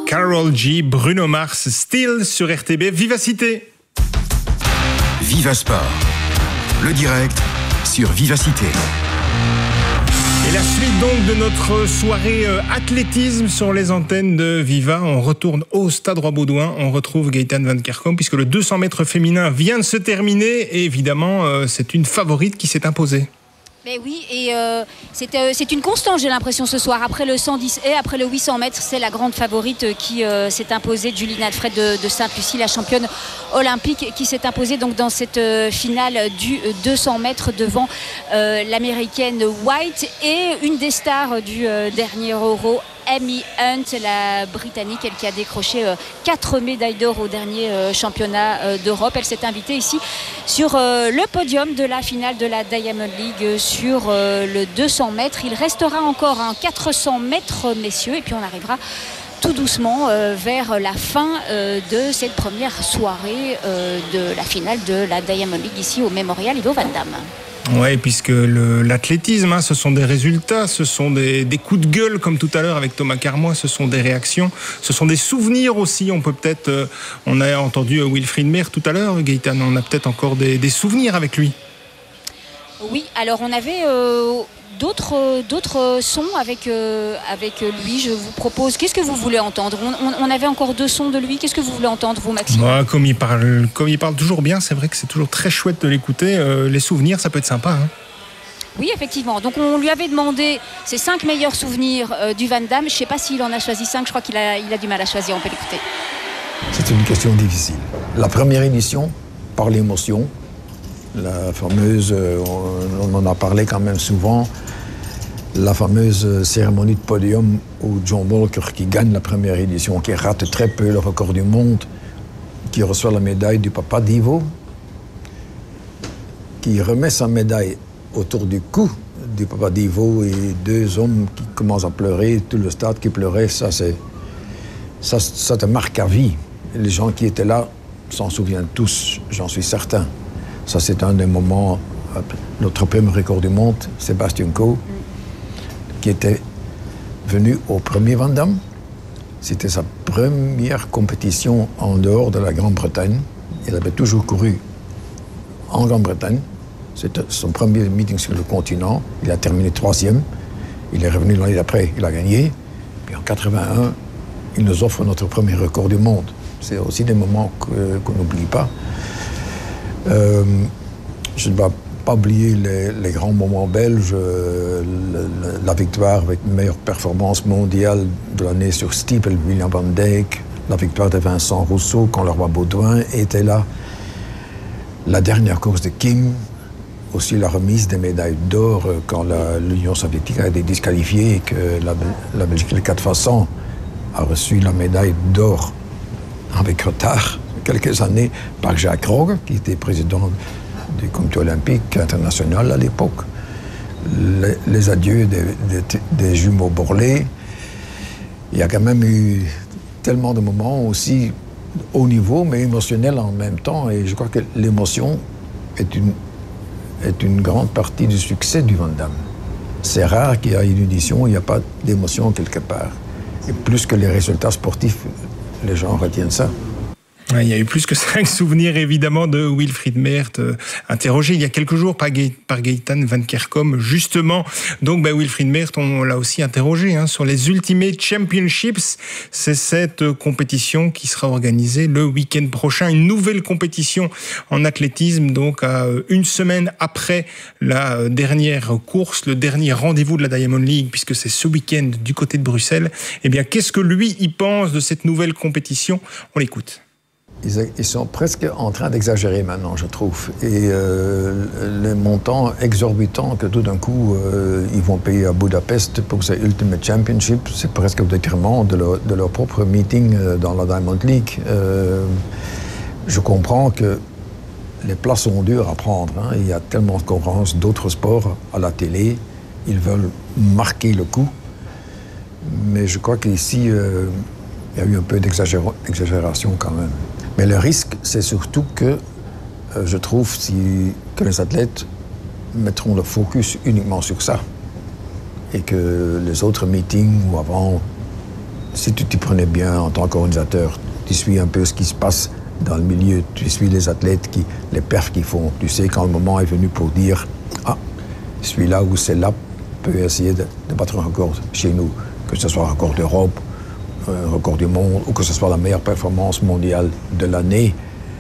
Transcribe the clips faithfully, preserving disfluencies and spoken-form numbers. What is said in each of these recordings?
Karol G, Bruno Mars, Still sur R T B, Vivacité. Viva Sport, le direct sur Vivacité. Et la suite donc de notre soirée euh, athlétisme sur les antennes de Viva. On retourne au Stade Roi-Baudouin. On retrouve Gaëtan Van Kerkhom puisque le deux cents mètres féminin vient de se terminer. Et évidemment, euh, c'est une favorite qui s'est imposée. Mais oui, et euh, c'est, euh, c'est une constante, j'ai l'impression, ce soir. Après le cent dix et après le huit cents mètres, c'est la grande favorite qui euh, s'est imposée, Julie Nadfred de, de Sainte-Lucie, la championne olympique, qui s'est imposée donc dans cette euh, finale du deux cents mètres devant euh, l'américaine White et une des stars du euh, dernier Euro, Amy Hunt, la britannique, elle qui a décroché euh, quatre médailles d'or au dernier euh, championnat euh, d'Europe. Elle s'est invitée ici sur euh, le podium de la finale de la Diamond League euh, sur euh, le deux cents mètres. Il restera encore un quatre cents mètres, messieurs, et puis on arrivera tout doucement euh, vers la fin euh, de cette première soirée euh, de la finale de la Diamond League ici au Mémorial Ivo Van Damme. Oui, puisque le, l'athlétisme, hein, ce sont des résultats, ce sont des, des coups de gueule, comme tout à l'heure avec Thomas Carmois, ce sont des réactions, ce sont des souvenirs aussi. On peut peut-être, euh, on a entendu Wilfried Mehr tout à l'heure, Gaëtan, on a peut-être encore des, des souvenirs avec lui. Oui, alors on avait euh, d'autres, d'autres sons avec, euh, avec lui. Je vous propose, qu'est-ce que vous voulez entendre ? on, on, on avait encore deux sons de lui. Qu'est-ce que vous voulez entendre, vous, Maxime ? Moi, comme il parle, comme il parle toujours bien, c'est vrai que c'est toujours très chouette de l'écouter. Euh, les souvenirs, ça peut être sympa. Hein. Oui, effectivement. Donc on lui avait demandé ses cinq meilleurs souvenirs euh, du Van Damme. Je ne sais pas s'il en a choisi cinq. Je crois qu'il a, il a du mal à choisir. On peut l'écouter. C'est une question difficile. La première édition, par l'émotion. La fameuse, on en a parlé quand même souvent, la fameuse cérémonie de podium où John Walker, qui gagne la première édition, qui rate très peu le record du monde, qui reçoit la médaille du papa d'Ivo, qui remet sa médaille autour du cou du papa d'Ivo et deux hommes qui commencent à pleurer, tout le stade qui pleurait, ça, c'est, ça, ça te marque à vie. Les gens qui étaient là s'en souviennent tous, j'en suis certain. Ça, c'est un des moments, notre premier record du monde, Sébastien Coe, qui était venu au premier Van Damme. C'était sa première compétition en dehors de la Grande-Bretagne. Il avait toujours couru en Grande-Bretagne. C'était son premier meeting sur le continent. Il a terminé troisième. Il est revenu l'année d'après, il a gagné. Puis en quatre-vingt-un, il nous offre notre premier record du monde. C'est aussi des moments que, qu'on n'oublie pas. Euh, je ne vais pas oublier les, les grands moments belges, euh, la, la victoire avec une meilleure performance mondiale de l'année sur steeple, William Van Dijk, la victoire de Vincent Rousseau quand le roi Baudouin était là, la dernière course de Kim, aussi la remise des médailles d'or quand la, l'Union soviétique a été disqualifiée et que la, la Belgique, les quatre fois cent, a reçu la médaille d'or avec retard. Quelques années par Jacques Rogge, qui était président du comité olympique international à l'époque. Les, les adieux des, des, des jumeaux Borlée. Il y a quand même eu tellement de moments aussi haut niveau, mais émotionnels en même temps. Et je crois que l'émotion est une, est une grande partie du succès du Van Damme. C'est rare qu'il y ait une édition où il n'y a pas d'émotion quelque part. Et plus que les résultats sportifs, les gens retiennent ça. Il y a eu plus que cinq souvenirs, évidemment, de Wilfried Mehr, euh, interrogé il y a quelques jours par, Ga- par Gaëtan Van Kerkhom, justement. Donc, bah, Wilfried Mehr, on l'a aussi interrogé hein, sur les Ultimate Championships. C'est cette euh, compétition qui sera organisée le week-end prochain. Une nouvelle compétition en athlétisme, donc à euh, une semaine après la euh, dernière course, le dernier rendez-vous de la Diamond League, puisque c'est ce week-end du côté de Bruxelles. Eh bien, qu'est-ce que lui, il pense de cette nouvelle compétition ? On l'écoute. Ils sont presque en train d'exagérer maintenant, je trouve. Et euh, les montants exorbitants que tout d'un coup, euh, ils vont payer à Budapest pour ces Ultimate Championship, c'est presque au détriment de leur, de leur propre meeting dans la Diamond League. Euh, je comprends que les places sont dures à prendre. Hein. Il y a tellement de concurrence d'autres sports à la télé. Ils veulent marquer le coup. Mais je crois qu'ici, euh, il y a eu un peu d'exagération quand même. Mais le risque, c'est surtout que, euh, je trouve, si, que les athlètes mettront le focus uniquement sur ça. Et que les autres meetings ou avant si tu t'y prenais bien en tant qu'organisateur, tu suis un peu ce qui se passe dans le milieu, tu suis les athlètes, qui, les perfs qu'ils font. Tu sais quand le moment est venu pour dire « Ah, celui-là ou celle-là peut essayer de, de battre un record chez nous », que ce soit un record d'Europe, un record du monde, ou que ce soit la meilleure performance mondiale de l'année.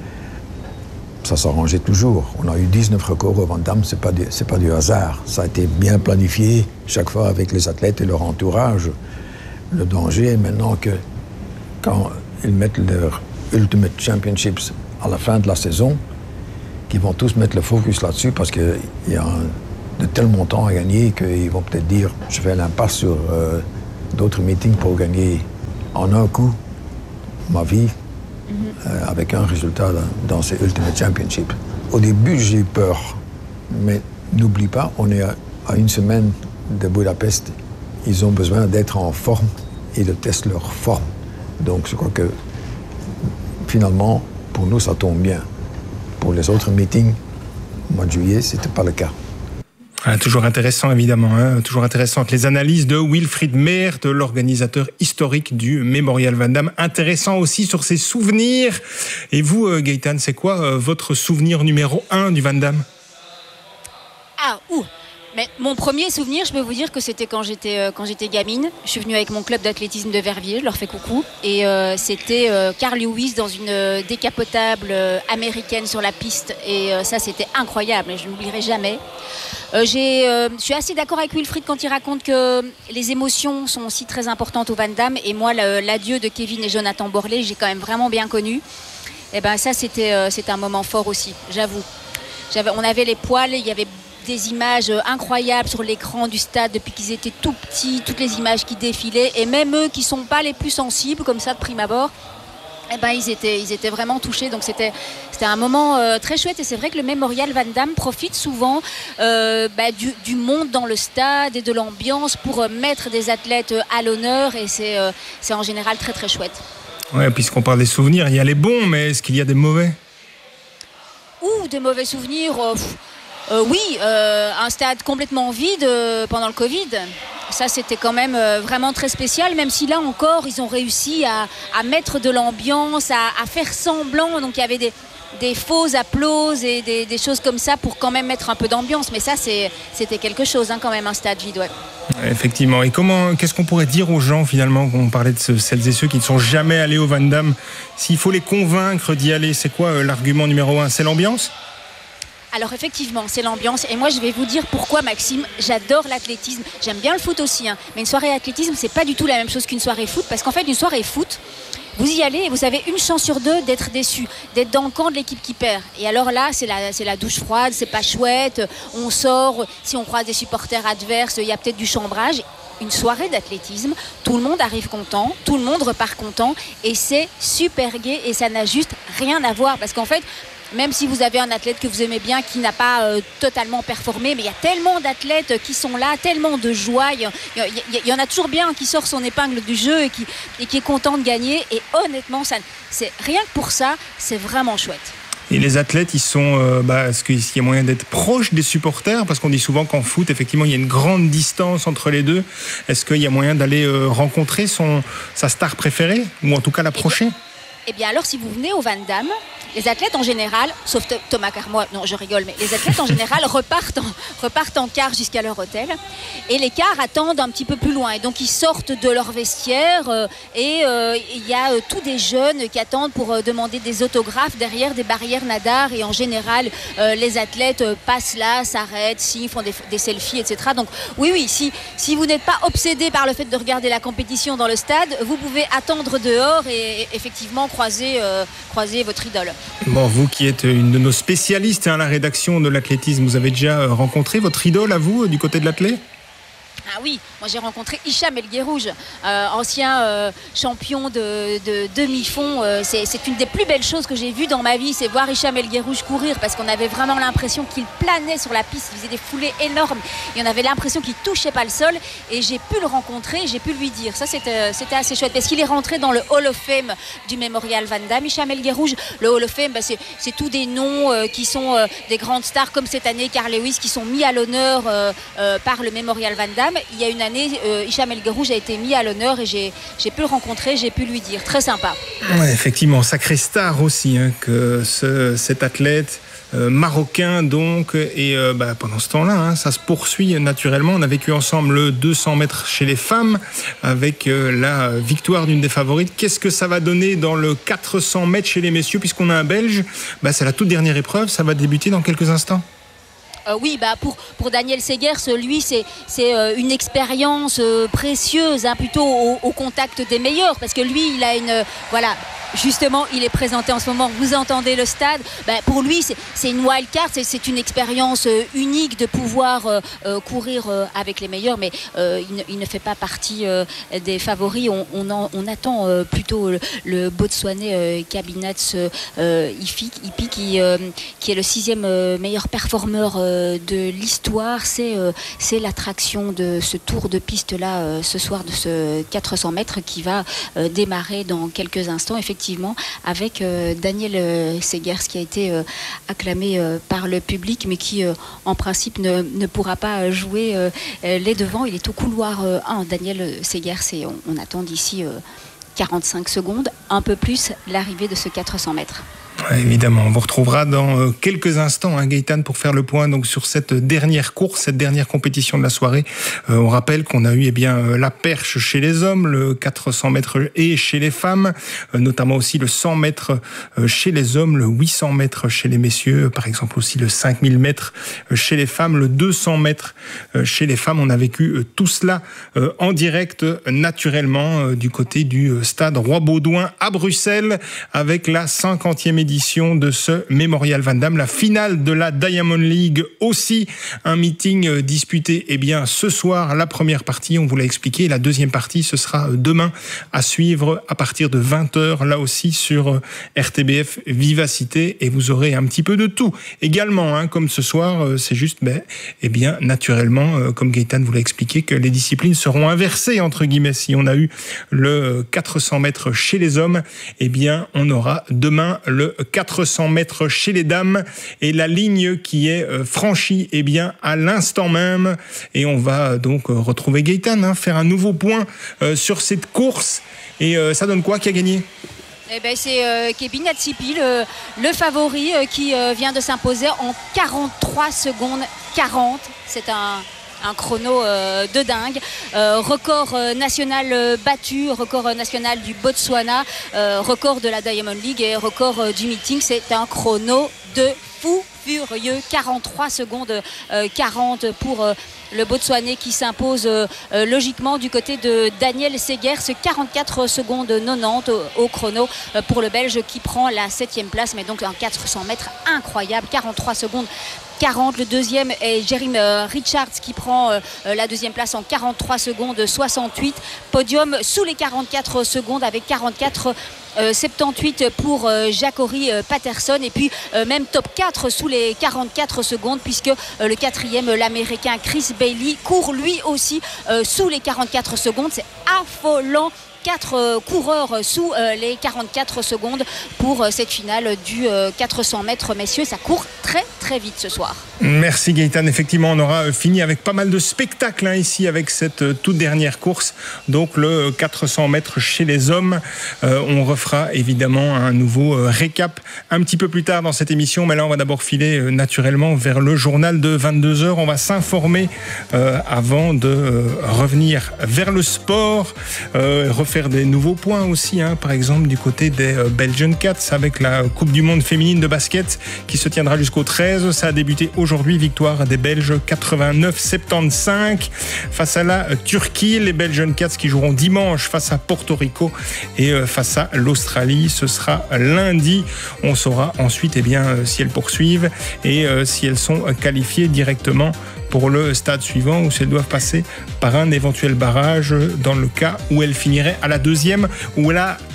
Ça s'arrangeait toujours. On a eu dix-neuf records au Van Damme, c'est pas du, c'est pas du hasard. Ça a été bien planifié, chaque fois avec les athlètes et leur entourage. Le danger est maintenant que quand ils mettent leur Ultimate Championships à la fin de la saison, qu'ils vont tous mettre le focus là-dessus parce qu'il y a un, de tels montants à gagner qu'ils vont peut-être dire « je fais l'impasse sur euh, d'autres meetings pour gagner en un coup ma vie mm-hmm. euh, avec un résultat là, dans ces Ultimate Championships ». Au début, j'ai eu peur, mais n'oublie pas, on est à, à une semaine de Budapest. Ils ont besoin d'être en forme et de tester leur forme. Donc je crois que finalement, pour nous, ça tombe bien. Pour les autres meetings, au mois de juillet, ce n'était pas le cas. Ah, toujours intéressant, évidemment. Hein, toujours intéressantes les analyses de Wilfried Meert, l'organisateur historique du Memorial Van Damme. Intéressant aussi sur ses souvenirs. Et vous, euh, Gaëtan, c'est quoi euh, votre souvenir numéro un du Van Damme ? Ah, ouh Mais mon premier souvenir, je peux vous dire que c'était quand j'étais, euh, quand j'étais gamine. Je suis venue avec mon club d'athlétisme de Verviers, je leur fais coucou. Et euh, c'était euh, Carl Lewis dans une euh, décapotable euh, américaine sur la piste. Et euh, ça, c'était incroyable, et je n'oublierai jamais. Euh, j'ai, euh, je suis assez d'accord avec Wilfried quand il raconte que les émotions sont aussi très importantes au Van Damme. Et moi, le, l'adieu de Kevin et Jonathan Borlée, j'ai quand même vraiment bien connu. Et ben ça, c'était, euh, c'était un moment fort aussi, j'avoue. J'avais, on avait les poils, il y avait des images incroyables sur l'écran du stade depuis qu'ils étaient tout petits, toutes les images qui défilaient, et même eux qui ne sont pas les plus sensibles comme ça de prime abord, eh ben, ils, étaient, ils étaient vraiment touchés. Donc c'était, c'était un moment euh, très chouette, et c'est vrai que le Memorial Van Damme profite souvent euh, bah, du, du monde dans le stade et de l'ambiance pour euh, mettre des athlètes à l'honneur, et c'est, euh, c'est en général très très chouette. Ouais, puisqu'on parle des souvenirs, il y a les bons, mais est-ce qu'il y a des mauvais ? Ouh, des mauvais souvenirs euh, pff. Euh, oui, euh, un stade complètement vide euh, pendant le Covid. Ça, c'était quand même euh, vraiment très spécial, même si là encore, ils ont réussi à, à mettre de l'ambiance, à, à faire semblant. Donc, il y avait des, des faux applauses et des, des choses comme ça pour quand même mettre un peu d'ambiance. Mais ça, c'est, c'était quelque chose, hein, quand même, un stade vide, ouais. Effectivement. Et comment, qu'est-ce qu'on pourrait dire aux gens, finalement, quand on parlait de ce, celles et ceux qui ne sont jamais allés au Van Damme ? S'il faut les convaincre d'y aller, c'est quoi euh, l'argument numéro un ? C'est l'ambiance ? Alors effectivement, c'est l'ambiance. Et moi, je vais vous dire pourquoi, Maxime. J'adore l'athlétisme. J'aime bien le foot aussi. Hein. Mais une soirée athlétisme, c'est pas du tout la même chose qu'une soirée foot. Parce qu'en fait, une soirée foot, vous y allez et vous avez une chance sur deux d'être déçu, d'être dans le camp de l'équipe qui perd. Et alors là, c'est la, c'est la douche froide, c'est pas chouette. On sort, si on croise des supporters adverses, il y a peut-être du chambrage. Une soirée d'athlétisme, tout le monde arrive content, tout le monde repart content. Et c'est super gai, et ça n'a juste rien à voir. Parce qu'en fait, même si vous avez un athlète que vous aimez bien qui n'a pas euh, totalement performé, mais il y a tellement d'athlètes qui sont là, tellement de joie, il y, y, y en a toujours bien un qui sort son épingle du jeu et qui, et qui est content de gagner, et honnêtement, ça, c'est, rien que pour ça, c'est vraiment chouette. Et les athlètes, ils sont, euh, bah, est-ce qu'il y a moyen d'être proche des supporters ? Parce qu'on dit souvent qu'en foot, effectivement, il y a une grande distance entre les deux. Est-ce qu'il y a moyen d'aller euh, rencontrer son, sa star préférée, ou en tout cas l'approcher ? Eh bien alors, si vous venez au Van Damme, les athlètes en général, sauf Thomas Carmois, non je rigole, mais les athlètes en général repartent en, repartent en car jusqu'à leur hôtel, et les cars attendent un petit peu plus loin, et donc ils sortent de leur vestiaire, euh, et il euh, y a euh, tous des jeunes qui attendent pour euh, demander des autographes derrière des barrières nadar, et en général euh, les athlètes euh, passent là, s'arrêtent, s'ils font des, des selfies, et cetera. Donc oui, oui, si, si vous n'êtes pas obsédé par le fait de regarder la compétition dans le stade, vous pouvez attendre dehors et, et effectivement croiser, euh, croiser votre idole. Bon, vous qui êtes une de nos spécialistes à hein, la rédaction de l'athlétisme, vous avez déjà rencontré votre idole à vous, du côté de l'athlète ? Ah oui, moi j'ai rencontré Hicham El Guerrouj, euh, ancien euh, champion de, de demi-fond. Euh, c'est, c'est une des plus belles choses que j'ai vues dans ma vie, c'est voir Hicham El Guerrouj courir, parce qu'on avait vraiment l'impression qu'il planait sur la piste, il faisait des foulées énormes, et on avait l'impression qu'il touchait pas le sol, et j'ai pu le rencontrer, j'ai pu lui dire. Ça c'était, c'était assez chouette, parce qu'il est rentré dans le Hall of Fame du Memorial Van Damme. Hicham El Guerrouj, le Hall of Fame, bah, c'est, c'est tous des noms euh, qui sont euh, des grandes stars, comme cette année Carl Lewis, qui sont mis à l'honneur euh, euh, par le Memorial Van Damme. il y a une année, euh, Hicham El Guerrouj a été mis à l'honneur et j'ai, j'ai pu le rencontrer, j'ai pu lui dire. Très sympa. Ouais, effectivement, sacré star aussi, hein, que ce, cet athlète euh, marocain donc. Et euh, bah, pendant ce temps-là, hein, ça se poursuit naturellement. On a vécu ensemble le deux cents mètres chez les femmes avec euh, la victoire d'une des favorites. Qu'est-ce que ça va donner dans le quatre cents mètres chez les messieurs, puisqu'on a un Belge? Bah, c'est la toute dernière épreuve, ça va débuter dans quelques instants. Euh, oui, bah pour, pour Daniel Segers, lui, c'est, c'est euh, une expérience euh, précieuse, hein, plutôt au, au contact des meilleurs, parce que lui, il a une... Euh, voilà, justement, il est présenté en ce moment, vous entendez le stade. Bah, pour lui, c'est, c'est une wildcard, c'est, c'est une expérience euh, unique de pouvoir euh, euh, courir euh, avec les meilleurs, mais euh, il, ne, il ne fait pas partie euh, des favoris. On, on, en, on attend euh, plutôt le, le Botswanais euh, Kabinats euh, Ipi, Ipi qui, euh, qui est le sixième euh, meilleur performeur euh, de l'histoire. C'est, euh, c'est l'attraction de ce tour de piste là euh, ce soir, de ce quatre cents mètres qui va euh, démarrer dans quelques instants, effectivement, avec euh, Daniel euh, Segers qui a été euh, acclamé euh, par le public, mais qui euh, en principe ne, ne pourra pas jouer euh, les devants. Il est au couloir euh, un, Daniel Segers, et on, on attend d'ici euh, quarante-cinq secondes, un peu plus, l'arrivée de ce quatre cents mètres. Ouais, évidemment, on vous retrouvera dans quelques instants, hein, Gaëtan, pour faire le point donc sur cette dernière course, cette dernière compétition de la soirée. Euh, on rappelle qu'on a eu eh bien la perche chez les hommes, le quatre cents mètres et chez les femmes, euh, notamment aussi le cent mètres chez les hommes, le huit cents mètres chez les messieurs, par exemple aussi le cinq mille mètres chez les femmes, le deux cents mètres chez les femmes. On a vécu tout cela euh, en direct, naturellement, euh, du côté du stade Roi-Baudouin à Bruxelles, avec la cinquantième édition de ce Memorial Van Damme, la finale de la Diamond League aussi, un meeting disputé eh bien ce soir, la première partie, on vous l'a expliqué, la deuxième partie ce sera demain à suivre à partir de vingt heures, là aussi sur R T B F Vivacité, et vous aurez un petit peu de tout également, hein, comme ce soir, c'est juste, ben, eh bien naturellement, comme Gaëtan vous l'a expliqué, que les disciplines seront inversées entre guillemets. Si on a eu le quatre cents mètres chez les hommes, eh bien on aura demain le quatre cents mètres chez les dames, et la ligne qui est franchie eh bien à l'instant même, et on va donc retrouver Gaëtan, hein, faire un nouveau point euh, sur cette course, et euh, ça donne quoi, qui a gagné? Eh ben, c'est euh, Kevin Atsipi, le, le favori, euh, qui euh, vient de s'imposer en quarante-trois secondes quarante. C'est un un chrono euh, de dingue, euh, record euh, national euh, battu, record euh, national du Botswana, euh, record de la Diamond League et record euh, du meeting. C'est un chrono de fou furieux, quarante-trois secondes euh, quarante pour euh, le Botswanais qui s'impose euh, euh, logiquement du côté de Daniel Segers, quarante-quatre secondes quatre-vingt-dix au, au chrono euh, pour le Belge qui prend la septième place, mais donc un quatre cents mètres incroyable, quarante-trois secondes quarante. Le deuxième est Jeremy Richards qui prend euh, la deuxième place en quarante-trois secondes soixante-huit. Podium sous les quarante-quatre secondes avec quarante-quatre soixante-dix-huit pour euh, Jacori euh, Patterson, et puis euh, même top quatre sous les quarante-quatre secondes, puisque euh, le quatrième, l'américain Chris Bailey, court lui aussi euh, sous les quarante-quatre secondes. C'est affolant. Quatre euh, coureurs sous euh, les quarante-quatre secondes pour euh, cette finale du euh, quatre cents mètres messieurs. Ça court très très vite ce soir. Merci Gaëtan. Effectivement, on aura fini avec pas mal de spectacles, hein, ici avec cette euh, toute dernière course. Donc le quatre cents mètres chez les hommes. Euh, on refera évidemment un nouveau euh, récap un petit peu plus tard dans cette émission. Mais là, on va d'abord filer euh, naturellement vers le journal de vingt-deux heures. On va s'informer euh, avant de euh, revenir vers le sport, euh, refaire faire des nouveaux points aussi, hein, par exemple du côté des euh, Belgian Cats avec la Coupe du Monde féminine de basket qui se tiendra jusqu'au treize. Ça a débuté aujourd'hui, victoire des Belges quatre-vingt-neuf soixante-quinze face à la Turquie. Les Belgian Cats qui joueront dimanche face à Porto Rico et euh, face à l'Australie. Ce sera lundi. On saura ensuite eh bien, euh, si elles poursuivent et euh, si elles sont qualifiées directement pour le stade suivant, ou si elles doivent passer par un éventuel barrage dans le cas où elles finiraient à la deuxième ou à la troisième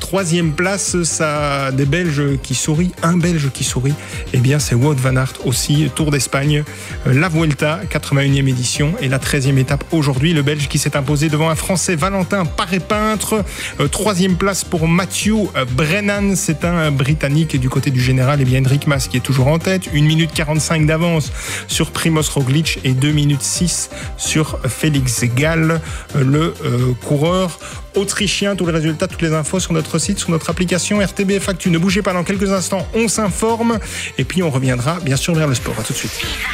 troisième place, ça, des Belges qui sourient, un Belge qui sourit, eh bien c'est Wout van Aert aussi, Tour d'Espagne, la Vuelta, quatre-vingt-unième édition et la treizième étape aujourd'hui. Le Belge qui s'est imposé devant un Français, Valentin Paré-Peintre. Euh, troisième place pour Matthew Brennan, c'est un Britannique du côté du général. Et bien Enric Mas qui est toujours en tête, une minute quarante-cinq d'avance sur Primoz Roglic et deux minutes six sur Félix Gall, le euh, coureur autrichien. Tous les résultats, toutes les infos sur notre site, sur notre application R T B F Actu. Ne bougez pas, dans quelques instants, on s'informe et puis on reviendra bien sûr vers le sport. À tout de suite.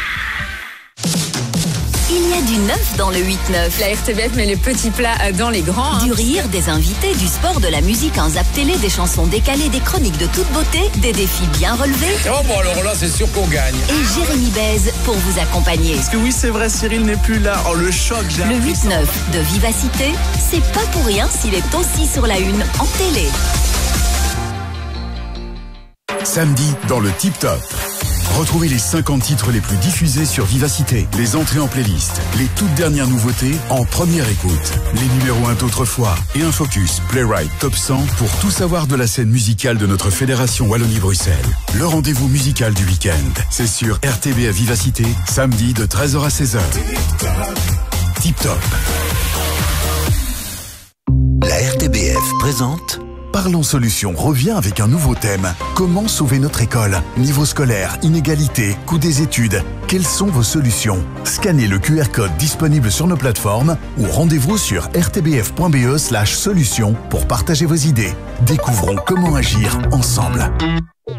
Il y a du neuf dans le huit neuf. La R T B F met les petits plats dans les grands. Du rire, des invités, du sport, de la musique, un zap télé, des chansons décalées, des chroniques de toute beauté, des défis bien relevés. Oh bon alors là c'est sûr qu'on gagne. Et Jérémy Bèze pour vous accompagner. Parce que oui c'est vrai, Cyril n'est plus là. Oh le choc, j'ai Le huit neuf de Vivacité, c'est pas pour rien s'il est aussi sur la une en télé. Samedi, dans le Tip Top. Retrouvez les cinquante titres les plus diffusés sur Vivacité, les entrées en playlist, les toutes dernières nouveautés en première écoute, les numéros un d'autrefois et un focus Playwright Top cent pour tout savoir de la scène musicale de notre fédération Wallonie-Bruxelles. Le rendez-vous musical du week-end, c'est sur R T B à Vivacité, samedi de treize heures à seize heures. Tip Top. La R T B F présente Parlons Solutions revient avec un nouveau thème. Comment sauver notre école? Niveau scolaire, inégalité, coût des études. Quelles sont vos solutions? Scannez le Q R code disponible sur nos plateformes ou rendez-vous sur r t b f point b e slash solutions pour partager vos idées. Découvrons comment agir ensemble.